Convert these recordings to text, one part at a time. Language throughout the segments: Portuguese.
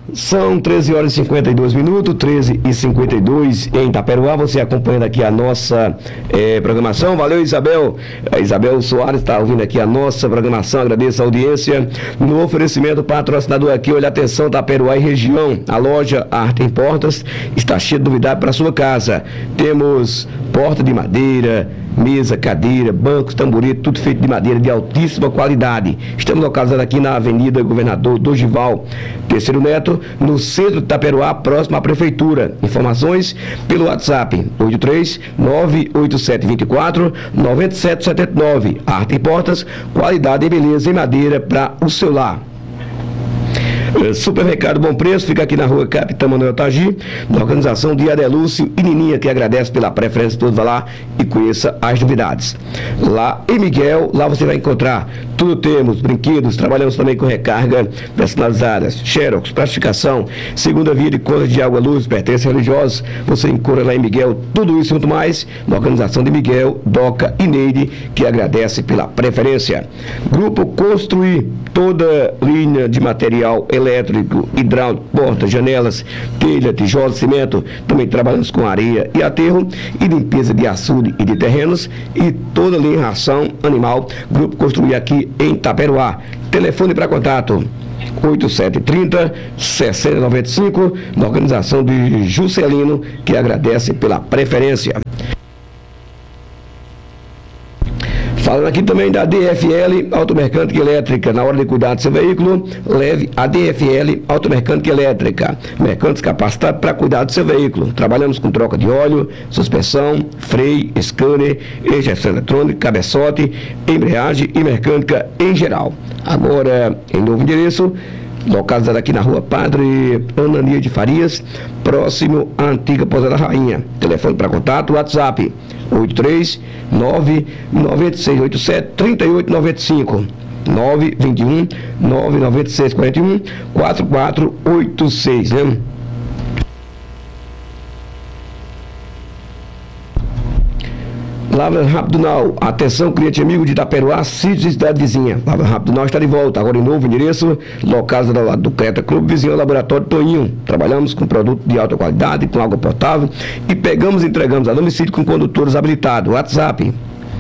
São 13 horas e 52 minutos, 13h52 em Itaperuá. Você acompanhando aqui a nossa programação. Valeu, Isabel. A Isabel Soares está ouvindo aqui a nossa programação. Agradeço a audiência. No oferecimento, patrocinador aqui, olha, atenção, Itaperuá e região. A loja Arte em Portas está cheia de novidade para sua casa. Temos porta de madeira, mesa, cadeira, bancos, tamborete, tudo feito de madeira de altíssima qualidade. Estamos localizados aqui na Avenida Governador Dorival Terceiro Neto, no centro de Itaperuá, próximo à Prefeitura. Informações pelo WhatsApp 83-98724-9779. Arte e Portas, qualidade e beleza em madeira para o seu lar. Supermercado Bom Preço, fica aqui na rua Capitão Manuel Tagi, na organização de Adelúcio e Nininha, que agradece pela preferência de todos. Vá lá e conheça as novidades. Lá em Miguel, lá você vai encontrar tudo, temos brinquedos, trabalhamos também com recarga personalizadas, xerox, plastificação, segunda via de conta de água, luz, pertences religiosos, você encontra lá em Miguel, tudo isso e muito mais, na organização de Miguel, Doca e Neide, que agradece pela preferência. Grupo Construir, toda linha de material elétrico, hidráulico, portas, janelas, telha, tijolo, cimento. Também trabalhamos com areia e aterro e limpeza de açude e de terrenos e toda linha de ração animal. Grupo Construir aqui em Itaperuá. Telefone para contato 8730-6095, na organização de Juscelino, que agradece pela preferência. Falando aqui também da DFL Automecânica Elétrica. Na hora de cuidar do seu veículo, leve a DFL Automecânica Elétrica. Mecânicos capacitados para cuidar do seu veículo. Trabalhamos com troca de óleo, suspensão, freio, scanner, injeção eletrônica, cabeçote, embreagem e mecânica em geral. Agora, em novo endereço, localizado aqui na rua Padre Anania de Farias, próximo à antiga Pousada Rainha. Telefone para contato, WhatsApp 839-9687-3895, 921-99641-4486, né? Lava Rápido Now, atenção, cliente amigo de Itaperuá, sítio e cidade vizinha. Lava Rápido Now está de volta, agora em novo endereço, localizado ao lado do Creta Clube, vizinho ao Laboratório Toninho. Trabalhamos com produto de alta qualidade, com água potável e pegamos e entregamos a domicílio com condutores habilitados. WhatsApp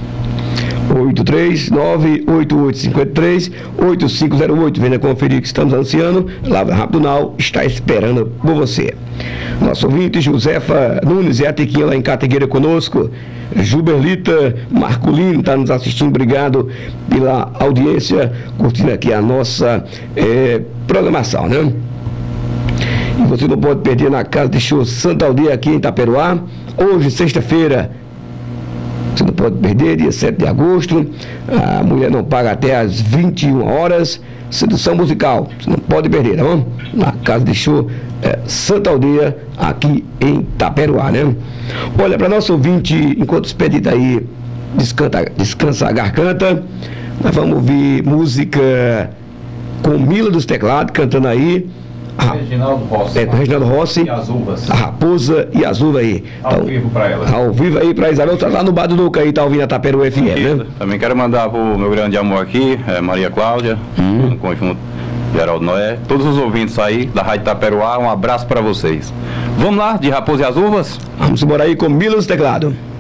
839-8853-8508. Venha conferir que estamos anunciando. Lava Rápido Now está esperando por você. Nosso ouvinte Josefa Nunes e a Tiquinha lá em Categueira conosco. Juberlita Marculino está nos assistindo. Obrigado pela audiência, curtindo aqui a nossa programação, né? E você não pode perder na Casa de Show Santa Aldeia aqui em Itaperuá. Hoje, sexta-feira, você não pode perder, dia 7 de agosto, a mulher não paga até às 21 horas, sedução musical, você não pode perder, tá bom? Na Casa de Show Santa Aldeia, aqui em Itaperuá, né? Olha, para nosso ouvinte, enquanto os pedidos aí descansa a garganta, nós vamos ouvir música com Mila dos Teclados, cantando aí, Reginaldo Rossi. Reginaldo Rossi. E as uvas. A Raposa e as uvas aí. Ao vivo para ela. Ao vivo aí para Isabel. Tá lá no Bar do Duca aí, tá ouvindo a Itaperuá FM, né? Também quero mandar pro meu grande amor aqui, Maria Cláudia, no conjunto Geraldo Noé. Todos os ouvintes aí da Rádio Itaperuá, um abraço para vocês. Vamos lá, de Raposa e as uvas? Vamos embora aí com Mila dos Teclados.